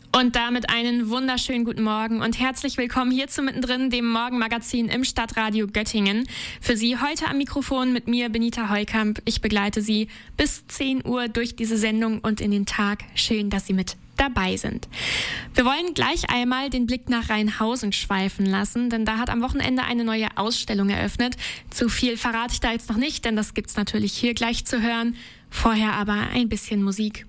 Und damit einen wunderschönen guten Morgen und herzlich willkommen hier zu Mittendrin, dem Morgenmagazin im Stadtradio Göttingen. Für Sie heute am Mikrofon mit mir, Benita Heukamp. Ich begleite Sie bis 10 Uhr durch diese Sendung und in den Tag. Schön, dass Sie mit dabei sind. Wir wollen gleich einmal den Blick nach Rheinhausen schweifen lassen, denn da hat am Wochenende eine neue Ausstellung eröffnet. Zu viel verrate ich da jetzt noch nicht, denn das gibt's natürlich hier gleich zu hören. Vorher aber ein bisschen Musik.